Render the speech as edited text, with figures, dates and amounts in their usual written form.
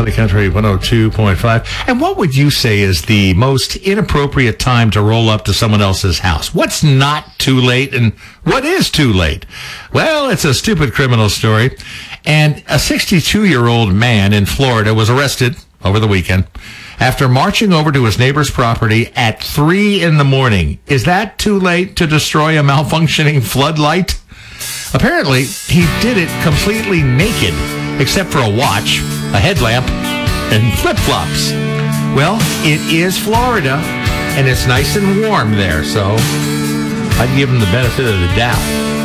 Sunny Country 102.5. And what would you say is the most inappropriate time to roll up to someone else's house? What's not too late and what is too late? Well, it's a stupid criminal story. And a 62-year-old man in Florida was arrested over the weekend after marching over to his neighbor's property at 3 in the morning. Is that too late to destroy a malfunctioning floodlight? Apparently, he did it completely naked, except for a watch, a headlamp, and flip-flops. Well, it is Florida, and it's nice and warm there, so I'd give him the benefit of the doubt.